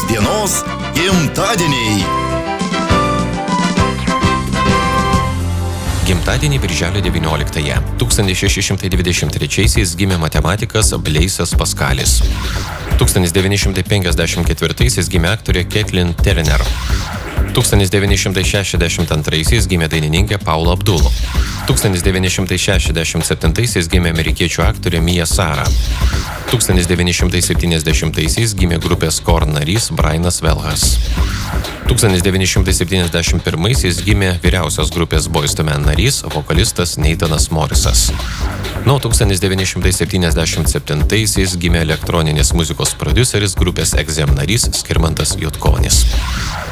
dienos gimtadieniai. Gimtadienį birželio 19-ąją. 1623-aisiais gimė matematikas Blaisas Paskalis. 1954-aisiais gimė aktorė Caitlin Turner. 1962-aisiais gimė dainininkė Paula Abdul. 1967-aisiais gimė amerikiečių aktorė Mia Sara. 1970-aisiais gimė grupės Korn narys Brianas Velhas. 1971-aisiais gimė vyriausios grupės Boyz II Men narys, vokalistas Nathanas Morrisas. Nuo 1977-aisiais gimė elektroninės muzikos prodiuseris grupės Exem narys Skirmantas Jutkonis.